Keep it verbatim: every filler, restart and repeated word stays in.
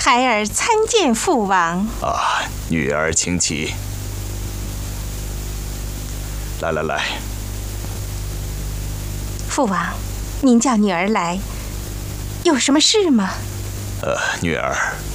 孩儿参见父王。 啊，女儿请起。来来来， 父王，您叫女儿来，有什么事吗？ 呃，女儿，